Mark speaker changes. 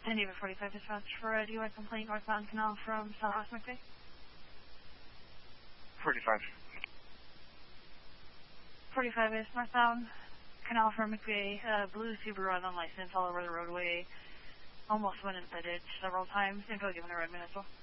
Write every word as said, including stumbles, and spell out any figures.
Speaker 1: San Diego forty-five dispatch for a D U I complaint northbound canal from Southwest McVeigh.
Speaker 2: forty-five.
Speaker 1: forty-five is northbound canal from McVeigh, uh, blue Subaru unlicensed all over the roadway, almost went into the ditch several times. Info given to Redmond as well.